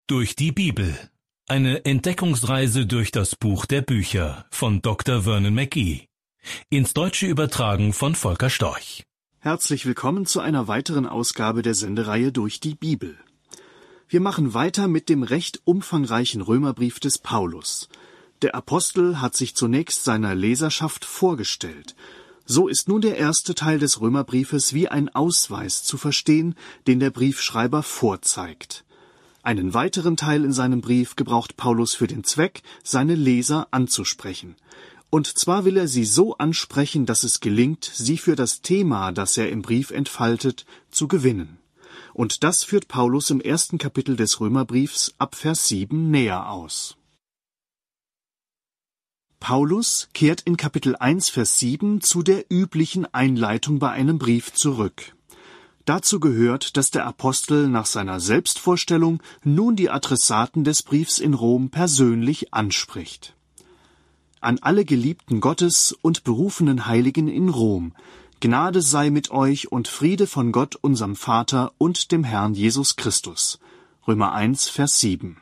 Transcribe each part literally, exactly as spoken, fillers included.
Durch die Bibel. Eine Entdeckungsreise durch das Buch der Bücher von Doktor Vernon McGee. Ins Deutsche übertragen von Volker Storch. Herzlich willkommen zu einer weiteren Ausgabe der Sendereihe Durch die Bibel. Wir machen weiter mit dem recht umfangreichen Römerbrief des Paulus. Der Apostel hat sich zunächst seiner Leserschaft vorgestellt. So ist nun der erste Teil des Römerbriefes wie ein Ausweis zu verstehen, den der Briefschreiber vorzeigt. Einen weiteren Teil in seinem Brief gebraucht Paulus für den Zweck, seine Leser anzusprechen. Und zwar will er sie so ansprechen, dass es gelingt, sie für das Thema, das er im Brief entfaltet, zu gewinnen. Und das führt Paulus im ersten Kapitel des Römerbriefs ab Vers sieben näher aus. Paulus kehrt in Kapitel eins, Vers sieben zu der üblichen Einleitung bei einem Brief zurück. Dazu gehört, dass der Apostel nach seiner Selbstvorstellung nun die Adressaten des Briefs in Rom persönlich anspricht. An alle Geliebten Gottes und berufenen Heiligen in Rom, Gnade sei mit euch und Friede von Gott, unserem Vater und dem Herrn Jesus Christus. Römer eins, Vers sieben.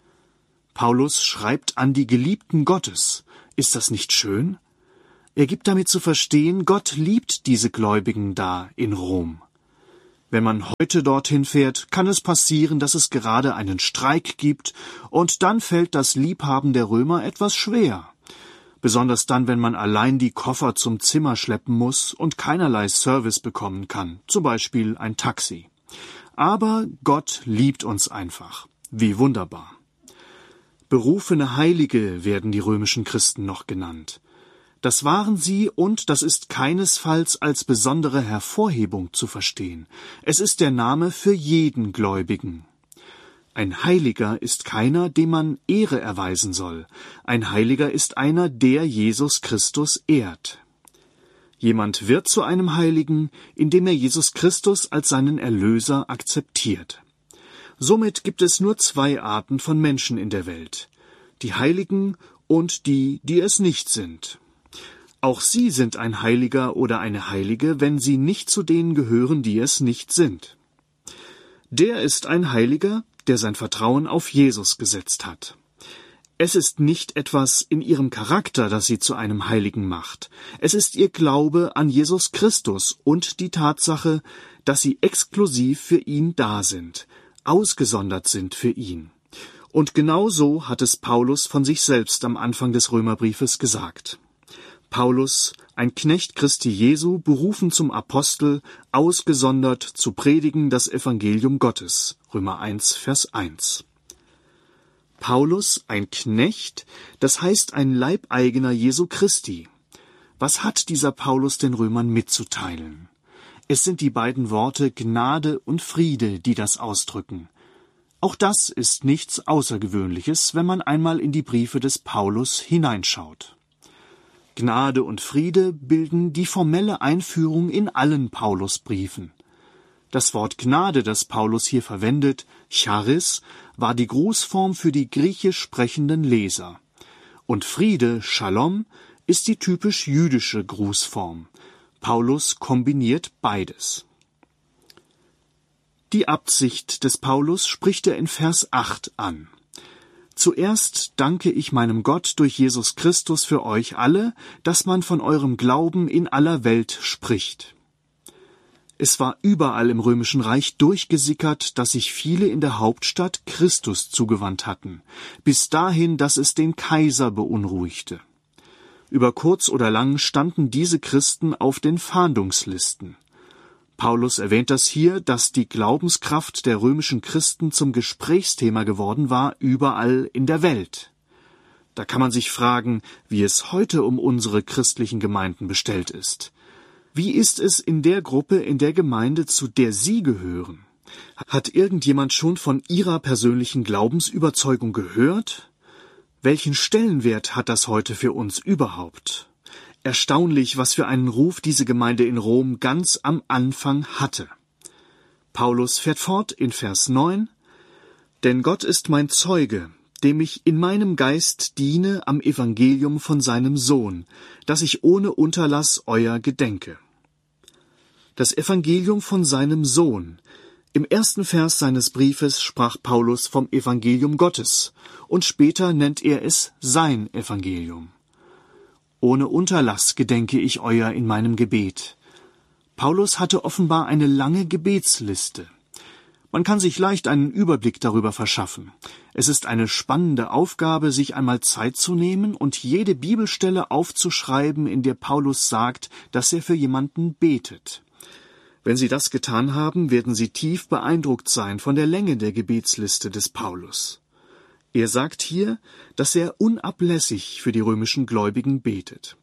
Paulus schreibt an die Geliebten Gottes. Ist das nicht schön? Er gibt damit zu verstehen, Gott liebt diese Gläubigen da in Rom. Wenn man heute dorthin fährt, kann es passieren, dass es gerade einen Streik gibt, und dann fällt das Liebhaben der Römer etwas schwer. Besonders dann, wenn man allein die Koffer zum Zimmer schleppen muss und keinerlei Service bekommen kann, zum Beispiel ein Taxi. Aber Gott liebt uns einfach. Wie wunderbar. Berufene Heilige werden die römischen Christen noch genannt. Das waren sie, und das ist keinesfalls als besondere Hervorhebung zu verstehen. Es ist der Name für jeden Gläubigen. Ein Heiliger ist keiner, dem man Ehre erweisen soll. Ein Heiliger ist einer, der Jesus Christus ehrt. Jemand wird zu einem Heiligen, indem er Jesus Christus als seinen Erlöser akzeptiert. Somit gibt es nur zwei Arten von Menschen in der Welt: die Heiligen und die, die es nicht sind. Auch sie sind ein Heiliger oder eine Heilige, wenn sie nicht zu denen gehören, die es nicht sind. Der ist ein Heiliger, der sein Vertrauen auf Jesus gesetzt hat. Es ist nicht etwas in ihrem Charakter, das sie zu einem Heiligen macht. Es ist ihr Glaube an Jesus Christus und die Tatsache, dass sie exklusiv für ihn da sind, ausgesondert sind für ihn. Und genau so hat es Paulus von sich selbst am Anfang des Römerbriefes gesagt. Paulus, ein Knecht Christi Jesu, berufen zum Apostel, ausgesondert zu predigen das Evangelium Gottes. Römer eins, Vers eins. Paulus, ein Knecht, das heißt ein Leibeigener Jesu Christi. Was hat dieser Paulus den Römern mitzuteilen? Es sind die beiden Worte Gnade und Friede, die das ausdrücken. Auch das ist nichts Außergewöhnliches, wenn man einmal in die Briefe des Paulus hineinschaut. Gnade und Friede bilden die formelle Einführung in allen Paulusbriefen. Das Wort Gnade, das Paulus hier verwendet, Charis, war die Grußform für die griechisch sprechenden Leser. Und Friede, Shalom, ist die typisch jüdische Grußform. Paulus kombiniert beides. Die Absicht des Paulus spricht er in Vers acht an. Zuerst danke ich meinem Gott durch Jesus Christus für euch alle, dass man von eurem Glauben in aller Welt spricht. Es war überall im Römischen Reich durchgesickert, dass sich viele in der Hauptstadt Christus zugewandt hatten, bis dahin, dass es den Kaiser beunruhigte. Über kurz oder lang standen diese Christen auf den Fahndungslisten. Paulus erwähnt das hier, dass die Glaubenskraft der römischen Christen zum Gesprächsthema geworden war, überall in der Welt. Da kann man sich fragen, wie es heute um unsere christlichen Gemeinden bestellt ist. Wie ist es in der Gruppe, in der Gemeinde, zu der Sie gehören? Hat irgendjemand schon von Ihrer persönlichen Glaubensüberzeugung gehört? Welchen Stellenwert hat das heute für uns überhaupt? Erstaunlich, was für einen Ruf diese Gemeinde in Rom ganz am Anfang hatte. Paulus fährt fort in Vers neun: Denn Gott ist mein Zeuge, dem ich in meinem Geist diene am Evangelium von seinem Sohn, dass ich ohne Unterlass euer gedenke. Das Evangelium von seinem Sohn. Im ersten Vers seines Briefes sprach Paulus vom Evangelium Gottes, und später nennt er es sein Evangelium. Ohne Unterlass gedenke ich euer in meinem Gebet. Paulus hatte offenbar eine lange Gebetsliste. Man kann sich leicht einen Überblick darüber verschaffen. Es ist eine spannende Aufgabe, sich einmal Zeit zu nehmen und jede Bibelstelle aufzuschreiben, in der Paulus sagt, dass er für jemanden betet. Wenn Sie das getan haben, werden Sie tief beeindruckt sein von der Länge der Gebetsliste des Paulus. Er sagt hier, dass er unablässig für die römischen Gläubigen betet.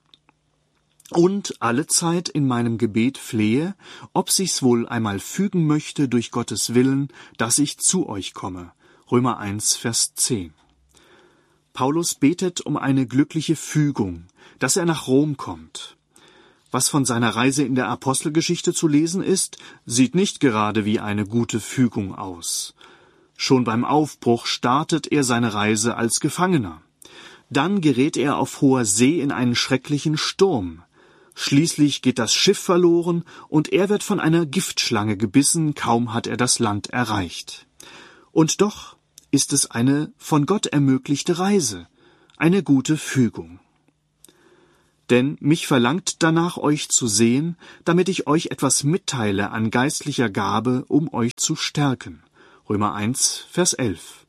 Und allezeit in meinem Gebet flehe, ob sich's wohl einmal fügen möchte durch Gottes Willen, dass ich zu euch komme. Römer eins, Vers zehn. Paulus betet um eine glückliche Fügung, dass er nach Rom kommt. Was von seiner Reise in der Apostelgeschichte zu lesen ist, sieht nicht gerade wie eine gute Fügung aus. Schon beim Aufbruch startet er seine Reise als Gefangener. Dann gerät er auf hoher See in einen schrecklichen Sturm. Schließlich geht das Schiff verloren und er wird von einer Giftschlange gebissen, kaum hat er das Land erreicht. Und doch ist es eine von Gott ermöglichte Reise, eine gute Fügung. Denn mich verlangt danach, euch zu sehen, damit ich euch etwas mitteile an geistlicher Gabe, um euch zu stärken. Römer eins, Vers elf.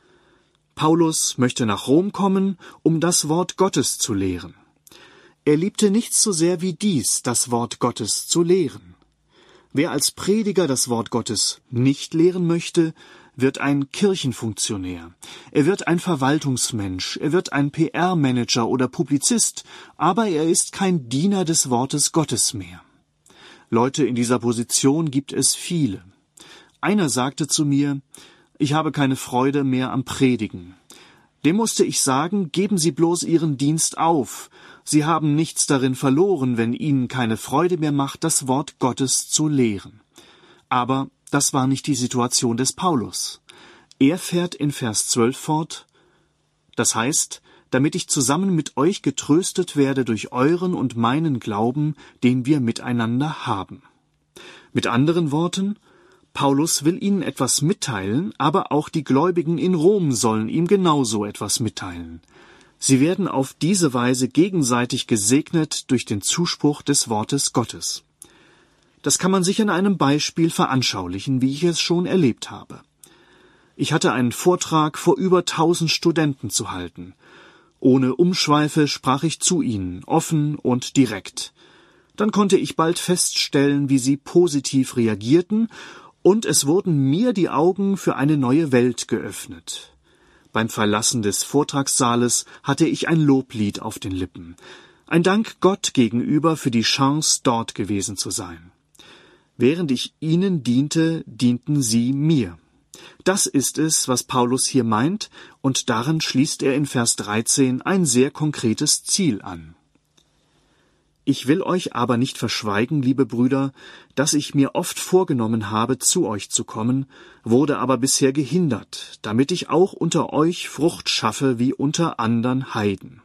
Paulus möchte nach Rom kommen, um das Wort Gottes zu lehren. Er liebte nichts so sehr wie dies, das Wort Gottes zu lehren. Wer als Prediger das Wort Gottes nicht lehren möchte, wird ein Kirchenfunktionär, er wird ein Verwaltungsmensch, er wird ein P R-Manager oder Publizist, aber er ist kein Diener des Wortes Gottes mehr. Leute in dieser Position gibt es viele. Einer sagte zu mir, ich habe keine Freude mehr am Predigen. Dem musste ich sagen, geben Sie bloß Ihren Dienst auf. Sie haben nichts darin verloren, wenn Ihnen keine Freude mehr macht, das Wort Gottes zu lehren. Aber das war nicht die Situation des Paulus. Er fährt in Vers zwölf fort, das heißt, damit ich zusammen mit euch getröstet werde durch euren und meinen Glauben, den wir miteinander haben. Mit anderen Worten, Paulus will ihnen etwas mitteilen, aber auch die Gläubigen in Rom sollen ihm genauso etwas mitteilen. Sie werden auf diese Weise gegenseitig gesegnet durch den Zuspruch des Wortes Gottes. Das kann man sich an einem Beispiel veranschaulichen, wie ich es schon erlebt habe. Ich hatte einen Vortrag vor über tausend Studenten zu halten. Ohne Umschweife sprach ich zu ihnen, offen und direkt. Dann konnte ich bald feststellen, wie sie positiv reagierten, und es wurden mir die Augen für eine neue Welt geöffnet. Beim Verlassen des Vortragssaales hatte ich ein Loblied auf den Lippen. Ein Dank Gott gegenüber für die Chance, dort gewesen zu sein. Während ich ihnen diente, dienten sie mir. Das ist es, was Paulus hier meint, und daran schließt er in Vers dreizehn ein sehr konkretes Ziel an. Ich will euch aber nicht verschweigen, liebe Brüder, dass ich mir oft vorgenommen habe, zu euch zu kommen, wurde aber bisher gehindert, damit ich auch unter euch Frucht schaffe wie unter andern Heiden.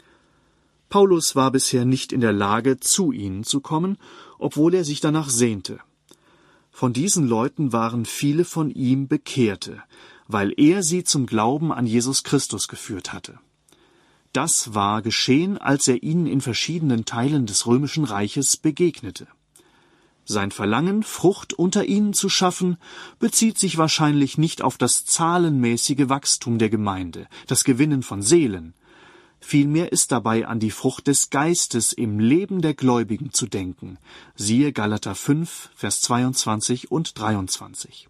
Paulus war bisher nicht in der Lage, zu ihnen zu kommen, obwohl er sich danach sehnte. Von diesen Leuten waren viele von ihm Bekehrte, weil er sie zum Glauben an Jesus Christus geführt hatte. Das war geschehen, als er ihnen in verschiedenen Teilen des römischen Reiches begegnete. Sein Verlangen, Frucht unter ihnen zu schaffen, bezieht sich wahrscheinlich nicht auf das zahlenmäßige Wachstum der Gemeinde, das Gewinnen von Seelen. Vielmehr ist dabei an die Frucht des Geistes im Leben der Gläubigen zu denken. Siehe Galater fünf, Vers zweiundzwanzig und dreiundzwanzig.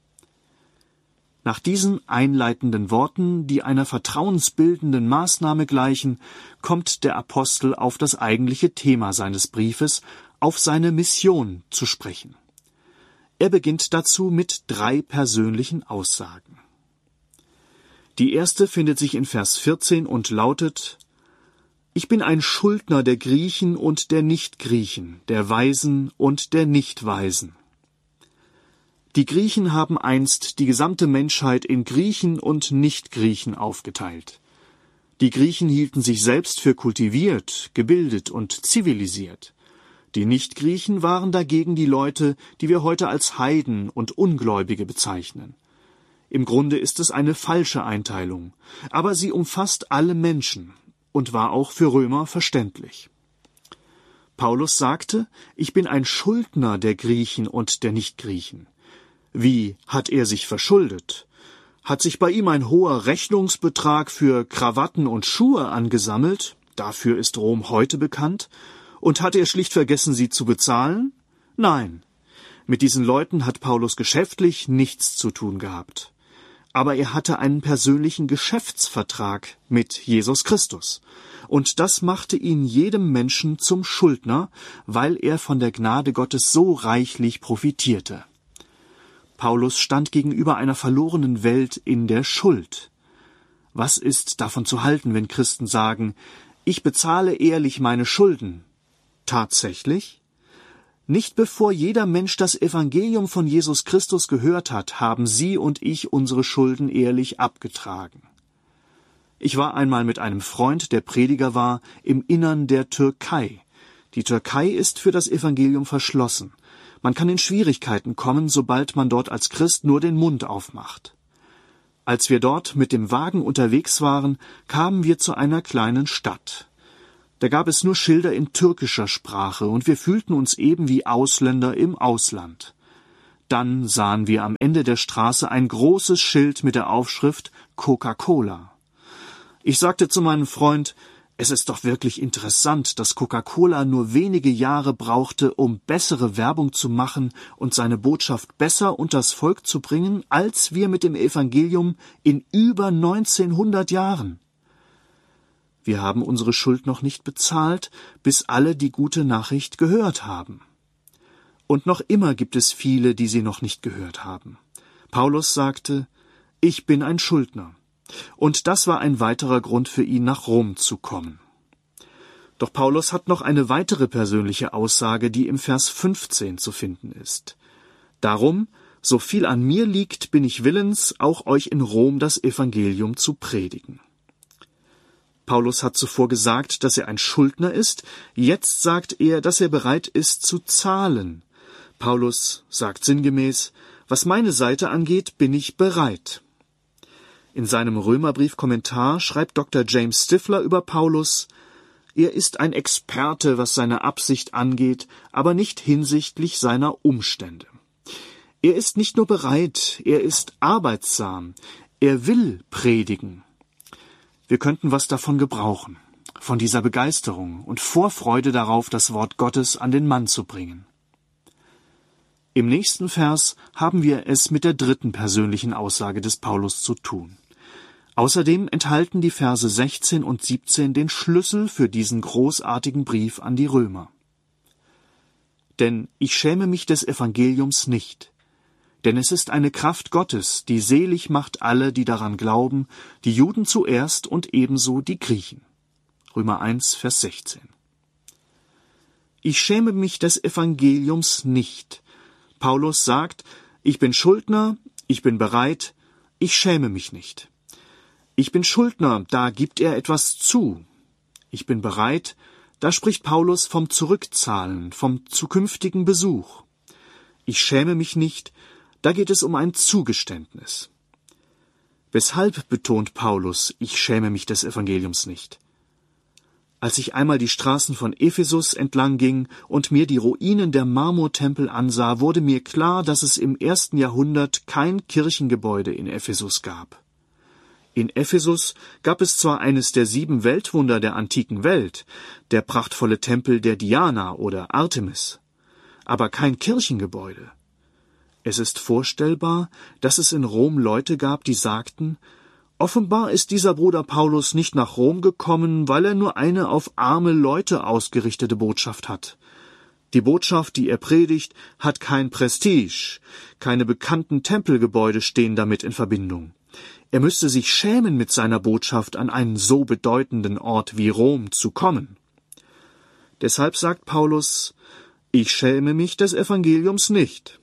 Nach diesen einleitenden Worten, die einer vertrauensbildenden Maßnahme gleichen, kommt der Apostel auf das eigentliche Thema seines Briefes, auf seine Mission zu sprechen. Er beginnt dazu mit drei persönlichen Aussagen. Die erste findet sich in Vers vierzehn und lautet: Ich bin ein Schuldner der Griechen und der Nichtgriechen, der Weisen und der Nichtweisen. Die Griechen haben einst die gesamte Menschheit in Griechen und Nichtgriechen aufgeteilt. Die Griechen hielten sich selbst für kultiviert, gebildet und zivilisiert. Die Nichtgriechen waren dagegen die Leute, die wir heute als Heiden und Ungläubige bezeichnen. Im Grunde ist es eine falsche Einteilung, aber sie umfasst alle Menschen und war auch für Römer verständlich. Paulus sagte, ich bin ein Schuldner der Griechen und der Nichtgriechen. Wie hat er sich verschuldet? Hat sich bei ihm ein hoher Rechnungsbetrag für Krawatten und Schuhe angesammelt? Dafür ist Rom heute bekannt. Und hat er schlicht vergessen, sie zu bezahlen? Nein. Mit diesen Leuten hat Paulus geschäftlich nichts zu tun gehabt. Aber er hatte einen persönlichen Geschäftsvertrag mit Jesus Christus. Und das machte ihn jedem Menschen zum Schuldner, weil er von der Gnade Gottes so reichlich profitierte. Paulus stand gegenüber einer verlorenen Welt in der Schuld. Was ist davon zu halten, wenn Christen sagen, ich bezahle ehrlich meine Schulden? Tatsächlich? Nicht bevor jeder Mensch das Evangelium von Jesus Christus gehört hat, haben Sie und ich unsere Schulden ehrlich abgetragen. Ich war einmal mit einem Freund, der Prediger war, im Innern der Türkei. Die Türkei ist für das Evangelium verschlossen. Man kann in Schwierigkeiten kommen, sobald man dort als Christ nur den Mund aufmacht. Als wir dort mit dem Wagen unterwegs waren, kamen wir zu einer kleinen Stadt. Da gab es nur Schilder in türkischer Sprache, und wir fühlten uns eben wie Ausländer im Ausland. Dann sahen wir am Ende der Straße ein großes Schild mit der Aufschrift Coca-Cola. Ich sagte zu meinem Freund, es ist doch wirklich interessant, dass Coca-Cola nur wenige Jahre brauchte, um bessere Werbung zu machen und seine Botschaft besser unters Volk zu bringen, als wir mit dem Evangelium in über neunzehnhundert Jahren. Wir haben unsere Schuld noch nicht bezahlt, bis alle die gute Nachricht gehört haben. Und noch immer gibt es viele, die sie noch nicht gehört haben. Paulus sagte, ich bin ein Schuldner. Und das war ein weiterer Grund für ihn, nach Rom zu kommen. Doch Paulus hat noch eine weitere persönliche Aussage, die im Vers fünfzehn zu finden ist. Darum, so viel an mir liegt, bin ich willens, auch euch in Rom das Evangelium zu predigen. Paulus hat zuvor gesagt, dass er ein Schuldner ist, jetzt sagt er, dass er bereit ist zu zahlen. Paulus sagt sinngemäß, was meine Seite angeht, bin ich bereit. In seinem Römerbrief-Kommentar schreibt Doktor James Stifler über Paulus, er ist ein Experte, was seine Absicht angeht, aber nicht hinsichtlich seiner Umstände. Er ist nicht nur bereit, er ist arbeitsam, er will predigen. Wir könnten was davon gebrauchen, von dieser Begeisterung und Vorfreude darauf, das Wort Gottes an den Mann zu bringen. Im nächsten Vers haben wir es mit der dritten persönlichen Aussage des Paulus zu tun. Außerdem enthalten die Verse sechzehn und siebzehn den Schlüssel für diesen großartigen Brief an die Römer. Denn ich schäme mich des Evangeliums nicht, denn es ist eine Kraft Gottes, die selig macht alle, die daran glauben, die Juden zuerst und ebenso die Griechen. Römer eins, Vers sechzehn. Ich schäme mich des Evangeliums nicht. Paulus sagt, ich bin Schuldner, ich bin bereit, ich schäme mich nicht. Ich bin Schuldner, da gibt er etwas zu. Ich bin bereit, da spricht Paulus vom Zurückzahlen, vom zukünftigen Besuch. Ich schäme mich nicht, da geht es um ein Zugeständnis. Weshalb betont Paulus, ich schäme mich des Evangeliums nicht? Als ich einmal die Straßen von Ephesus entlang ging und mir die Ruinen der Marmortempel ansah, wurde mir klar, dass es im ersten Jahrhundert kein Kirchengebäude in Ephesus gab. In Ephesus gab es zwar eines der sieben Weltwunder der antiken Welt, der prachtvolle Tempel der Diana oder Artemis, aber kein Kirchengebäude. Es ist vorstellbar, dass es in Rom Leute gab, die sagten, offenbar ist dieser Bruder Paulus nicht nach Rom gekommen, weil er nur eine auf arme Leute ausgerichtete Botschaft hat. Die Botschaft, die er predigt, hat kein Prestige, keine bekannten Tempelgebäude stehen damit in Verbindung. Er müsste sich schämen, mit seiner Botschaft an einen so bedeutenden Ort wie Rom zu kommen. Deshalb sagt Paulus, ich schäme mich des Evangeliums nicht.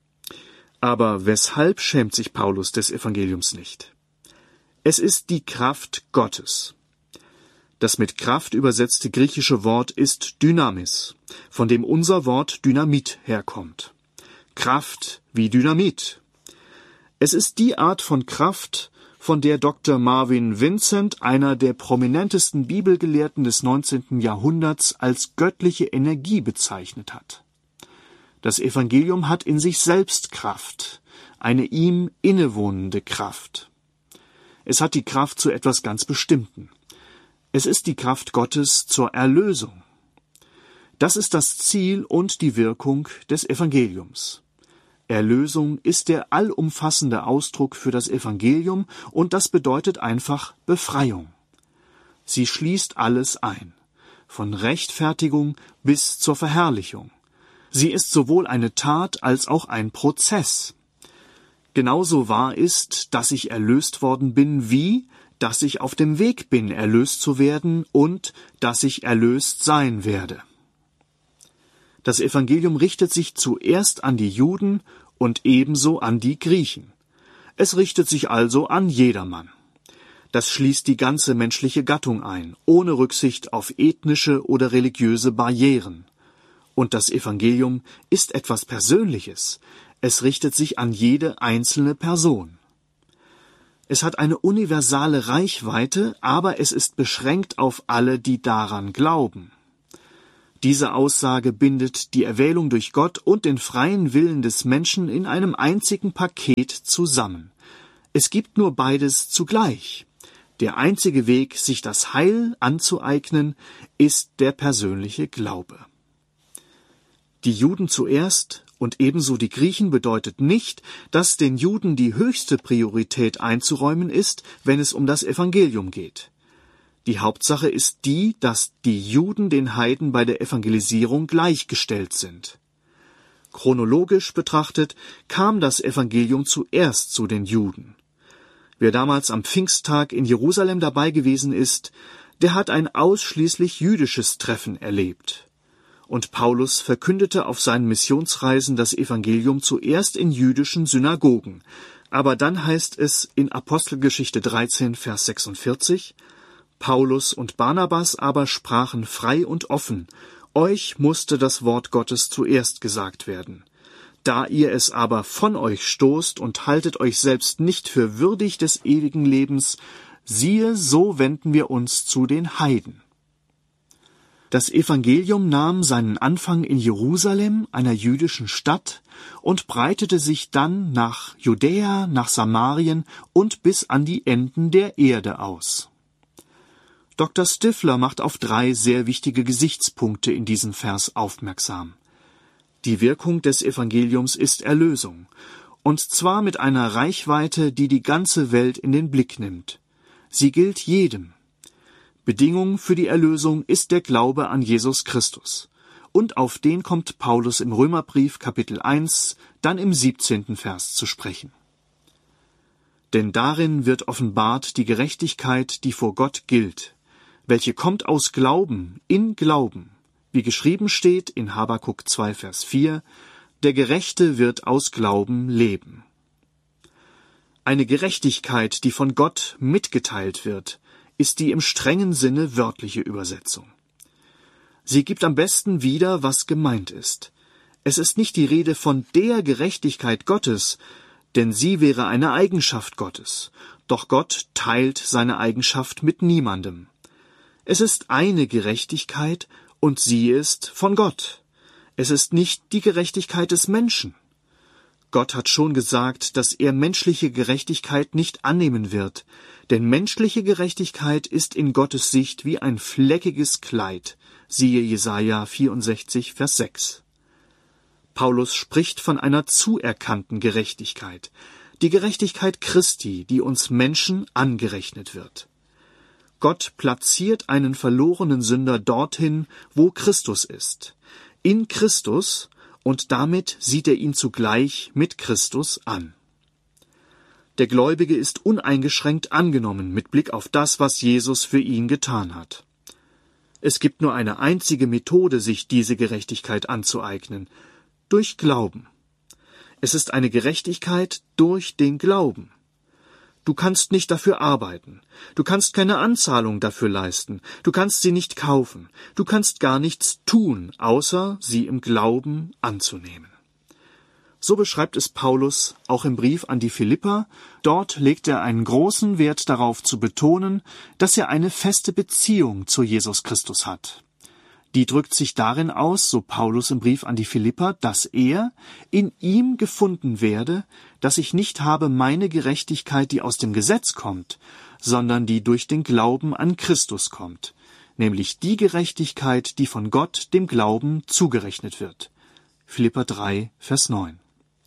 Aber weshalb schämt sich Paulus des Evangeliums nicht? Es ist die Kraft Gottes. Das mit Kraft übersetzte griechische Wort ist Dynamis, von dem unser Wort Dynamit herkommt. Kraft wie Dynamit. Es ist die Art von Kraft, von der Doktor Marvin Vincent, einer der prominentesten Bibelgelehrten des neunzehnten Jahrhunderts, als göttliche Energie bezeichnet hat. Das Evangelium hat in sich selbst Kraft, eine ihm innewohnende Kraft. Es hat die Kraft zu etwas ganz Bestimmten. Es ist die Kraft Gottes zur Erlösung. Das ist das Ziel und die Wirkung des Evangeliums. Erlösung ist der allumfassende Ausdruck für das Evangelium und das bedeutet einfach Befreiung. Sie schließt alles ein, von Rechtfertigung bis zur Verherrlichung. Sie ist sowohl eine Tat als auch ein Prozess. Genauso wahr ist, dass ich erlöst worden bin, wie dass ich auf dem Weg bin, erlöst zu werden und dass ich erlöst sein werde. Das Evangelium richtet sich zuerst an die Juden und ebenso an die Griechen. Es richtet sich also an jedermann. Das schließt die ganze menschliche Gattung ein, ohne Rücksicht auf ethnische oder religiöse Barrieren. Und das Evangelium ist etwas Persönliches. Es richtet sich an jede einzelne Person. Es hat eine universale Reichweite, aber es ist beschränkt auf alle, die daran glauben. Diese Aussage bindet die Erwählung durch Gott und den freien Willen des Menschen in einem einzigen Paket zusammen. Es gibt nur beides zugleich. Der einzige Weg, sich das Heil anzueignen, ist der persönliche Glaube. Die Juden zuerst und ebenso die Griechen bedeutet nicht, dass den Juden die höchste Priorität einzuräumen ist, wenn es um das Evangelium geht. Die Hauptsache ist die, dass die Juden den Heiden bei der Evangelisierung gleichgestellt sind. Chronologisch betrachtet kam das Evangelium zuerst zu den Juden. Wer damals am Pfingsttag in Jerusalem dabei gewesen ist, der hat ein ausschließlich jüdisches Treffen erlebt. Und Paulus verkündete auf seinen Missionsreisen das Evangelium zuerst in jüdischen Synagogen. Aber dann heißt es in Apostelgeschichte dreizehn, Vers sechsundvierzig, Paulus und Barnabas aber sprachen frei und offen, euch musste das Wort Gottes zuerst gesagt werden. Da ihr es aber von euch stoßt und haltet euch selbst nicht für würdig des ewigen Lebens, siehe, so wenden wir uns zu den Heiden. Das Evangelium nahm seinen Anfang in Jerusalem, einer jüdischen Stadt, und breitete sich dann nach Judäa, nach Samarien und bis an die Enden der Erde aus. Doktor Stifler macht auf drei sehr wichtige Gesichtspunkte in diesem Vers aufmerksam. Die Wirkung des Evangeliums ist Erlösung, und zwar mit einer Reichweite, die die ganze Welt in den Blick nimmt. Sie gilt jedem. Bedingung für die Erlösung ist der Glaube an Jesus Christus. Und auf den kommt Paulus im Römerbrief Kapitel eins, dann im siebzehnten Vers zu sprechen. Denn darin wird offenbart die Gerechtigkeit, die vor Gott gilt, welche kommt aus Glauben, in Glauben, wie geschrieben steht in Habakuk zwei, Vers vier, der Gerechte wird aus Glauben leben. Eine Gerechtigkeit, die von Gott mitgeteilt wird, ist die im strengen Sinne wörtliche Übersetzung. Sie gibt am besten wieder, was gemeint ist. Es ist nicht die Rede von der Gerechtigkeit Gottes, denn sie wäre eine Eigenschaft Gottes, doch Gott teilt seine Eigenschaft mit niemandem. Es ist eine Gerechtigkeit, und sie ist von Gott. Es ist nicht die Gerechtigkeit des Menschen. Gott hat schon gesagt, dass er menschliche Gerechtigkeit nicht annehmen wird, denn menschliche Gerechtigkeit ist in Gottes Sicht wie ein fleckiges Kleid, siehe Jesaja vierundsechzig, Vers sechs. Paulus spricht von einer zuerkannten Gerechtigkeit, die Gerechtigkeit Christi, die uns Menschen angerechnet wird. Gott platziert einen verlorenen Sünder dorthin, wo Christus ist. In Christus, und damit sieht er ihn zugleich mit Christus an. Der Gläubige ist uneingeschränkt angenommen mit Blick auf das, was Jesus für ihn getan hat. Es gibt nur eine einzige Methode, sich diese Gerechtigkeit anzueignen: durch Glauben. Es ist eine Gerechtigkeit durch den Glauben. Du kannst nicht dafür arbeiten. Du kannst keine Anzahlung dafür leisten. Du kannst sie nicht kaufen. Du kannst gar nichts tun, außer sie im Glauben anzunehmen. So beschreibt es Paulus auch im Brief an die Philipper. Dort legt er einen großen Wert darauf zu betonen, dass er eine feste Beziehung zu Jesus Christus hat. Die drückt sich darin aus, so Paulus im Brief an die Philipper, dass er in ihm gefunden werde, dass ich nicht habe meine Gerechtigkeit, die aus dem Gesetz kommt, sondern die durch den Glauben an Christus kommt, nämlich die Gerechtigkeit, die von Gott dem Glauben zugerechnet wird. Philipper drei, Vers neun.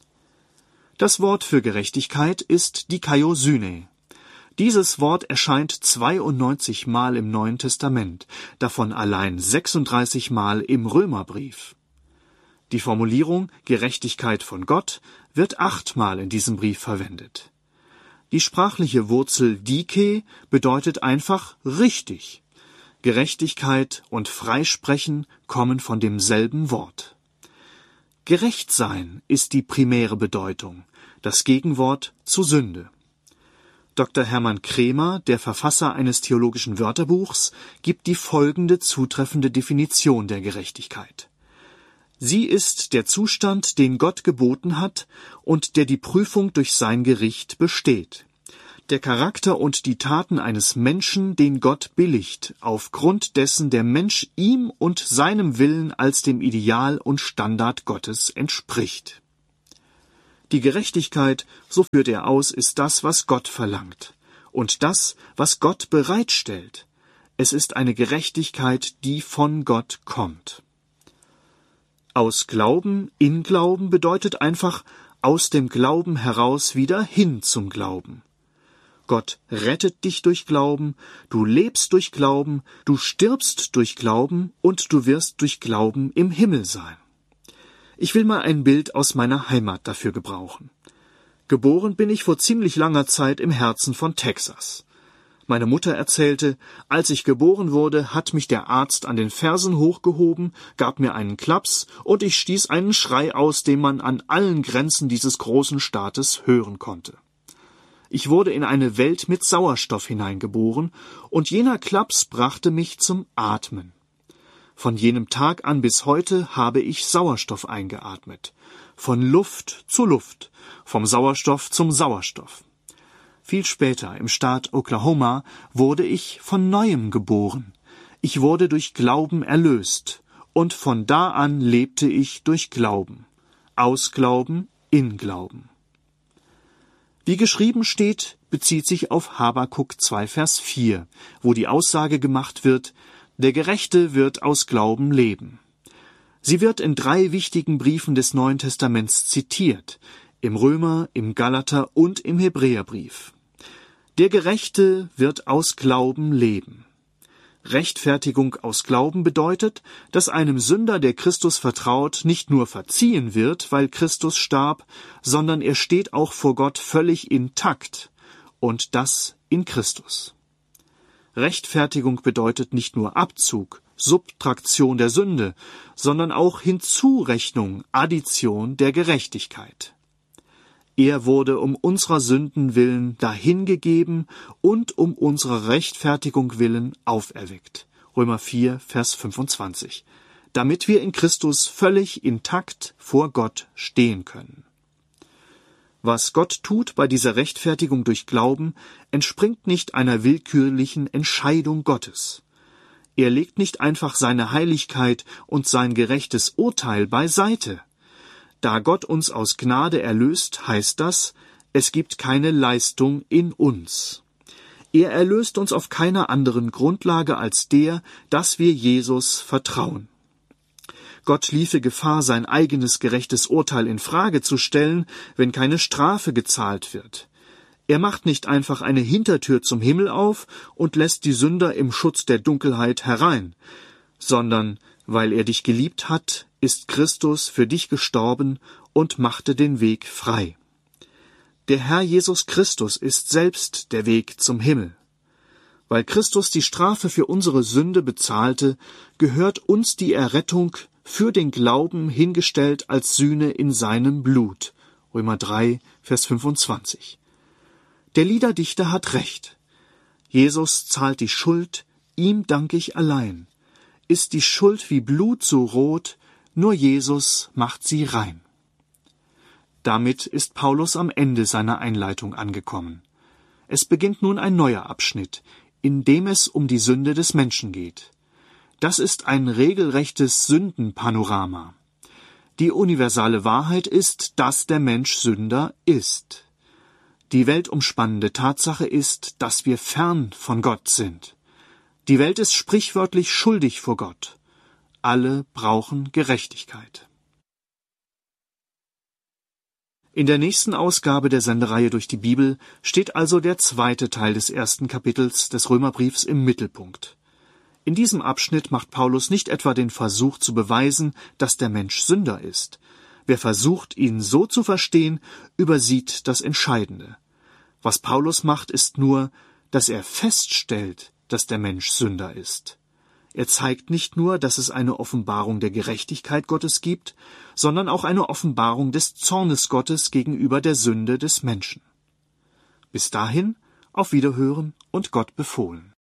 Das Wort für Gerechtigkeit ist Dikaiosyne. Dieses Wort erscheint zweiundneunzig Mal im Neuen Testament, davon allein sechsunddreißig Mal im Römerbrief. Die Formulierung Gerechtigkeit von Gott wird achtmal in diesem Brief verwendet. Die sprachliche Wurzel dike bedeutet einfach richtig. Gerechtigkeit und Freisprechen kommen von demselben Wort. Gerecht sein ist die primäre Bedeutung, das Gegenwort zu Sünde. Doktor Hermann Kremer, der Verfasser eines theologischen Wörterbuchs, gibt die folgende zutreffende Definition der Gerechtigkeit. Sie ist der Zustand, den Gott geboten hat und der die Prüfung durch sein Gericht besteht. Der Charakter und die Taten eines Menschen, den Gott billigt, aufgrund dessen der Mensch ihm und seinem Willen als dem Ideal und Standard Gottes entspricht. Die Gerechtigkeit, so führt er aus, ist das, was Gott verlangt, und das, was Gott bereitstellt. Es ist eine Gerechtigkeit, die von Gott kommt. Aus Glauben in Glauben bedeutet einfach aus dem Glauben heraus wieder hin zum Glauben. Gott rettet dich durch Glauben, du lebst durch Glauben, du stirbst durch Glauben und du wirst durch Glauben im Himmel sein. Ich will mal ein Bild aus meiner Heimat dafür gebrauchen. Geboren bin ich vor ziemlich langer Zeit im Herzen von Texas. Meine Mutter erzählte, als ich geboren wurde, hat mich der Arzt an den Fersen hochgehoben, gab mir einen Klaps und ich stieß einen Schrei aus, den man an allen Grenzen dieses großen Staates hören konnte. Ich wurde in eine Welt mit Sauerstoff hineingeboren und jener Klaps brachte mich zum Atmen. Von jenem Tag an bis heute habe ich Sauerstoff eingeatmet. Von Luft zu Luft, vom Sauerstoff zum Sauerstoff. Viel später, im Staat Oklahoma, wurde ich von Neuem geboren. Ich wurde durch Glauben erlöst, und von da an lebte ich durch Glauben. Aus Glauben in Glauben. Wie geschrieben steht, bezieht sich auf Habakuk zwei, Vers vier, wo die Aussage gemacht wird, der Gerechte wird aus Glauben leben. Sie wird in drei wichtigen Briefen des Neuen Testaments zitiert, im Römer, im Galater und im Hebräerbrief. Der Gerechte wird aus Glauben leben. Rechtfertigung aus Glauben bedeutet, dass einem Sünder, der Christus vertraut, nicht nur verziehen wird, weil Christus starb, sondern er steht auch vor Gott völlig intakt, und das in Christus. Rechtfertigung bedeutet nicht nur Abzug, Subtraktion der Sünde, sondern auch Hinzurechnung, Addition der Gerechtigkeit. Er wurde um unserer Sünden willen dahingegeben und um unserer Rechtfertigung willen auferweckt. Römer vier, Vers fünfundzwanzig. Damit wir in Christus völlig intakt vor Gott stehen können. Was Gott tut bei dieser Rechtfertigung durch Glauben, entspringt nicht einer willkürlichen Entscheidung Gottes. Er legt nicht einfach seine Heiligkeit und sein gerechtes Urteil beiseite. Da Gott uns aus Gnade erlöst, heißt das, es gibt keine Leistung in uns. Er erlöst uns auf keiner anderen Grundlage als der, dass wir Jesus vertrauen. Gott liefe Gefahr, sein eigenes gerechtes Urteil in Frage zu stellen, wenn keine Strafe gezahlt wird. Er macht nicht einfach eine Hintertür zum Himmel auf und lässt die Sünder im Schutz der Dunkelheit herein, sondern, weil er dich geliebt hat, ist Christus für dich gestorben und machte den Weg frei. Der Herr Jesus Christus ist selbst der Weg zum Himmel. Weil Christus die Strafe für unsere Sünde bezahlte, gehört uns die Errettung für den Glauben hingestellt als Sühne in seinem Blut. Römer drei, Vers fünfundzwanzig. Der Liederdichter hat recht. Jesus zahlt die Schuld, ihm dank ich allein. Ist die Schuld wie Blut so rot, nur Jesus macht sie rein. Damit ist Paulus am Ende seiner Einleitung angekommen. Es beginnt nun ein neuer Abschnitt, in dem es um die Sünde des Menschen geht. Das ist ein regelrechtes Sündenpanorama. Die universale Wahrheit ist, dass der Mensch Sünder ist. Die weltumspannende Tatsache ist, dass wir fern von Gott sind. Die Welt ist sprichwörtlich schuldig vor Gott. Alle brauchen Gerechtigkeit. In der nächsten Ausgabe der Sendereihe durch die Bibel steht also der zweite Teil des ersten Kapitels des Römerbriefs im Mittelpunkt. In diesem Abschnitt macht Paulus nicht etwa den Versuch zu beweisen, dass der Mensch Sünder ist. Wer versucht, ihn so zu verstehen, übersieht das Entscheidende. Was Paulus macht, ist nur, dass er feststellt, dass der Mensch Sünder ist. Er zeigt nicht nur, dass es eine Offenbarung der Gerechtigkeit Gottes gibt, sondern auch eine Offenbarung des Zornes Gottes gegenüber der Sünde des Menschen. Bis dahin, auf Wiederhören und Gott befohlen.